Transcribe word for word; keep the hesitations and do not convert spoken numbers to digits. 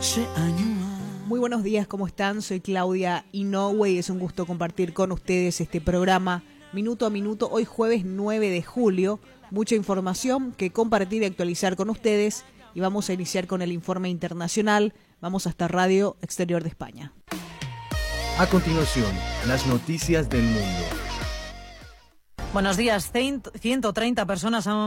Muy buenos días, ¿cómo están? Soy Claudia Inoue y es un gusto compartir con ustedes este programa Minuto a Minuto, hoy jueves nueve de julio. Mucha información que compartir y actualizar con ustedes y vamos a iniciar con el informe internacional. Vamos hasta Radio Exterior de España. A continuación, las noticias del mundo. Buenos días. ciento treinta personas han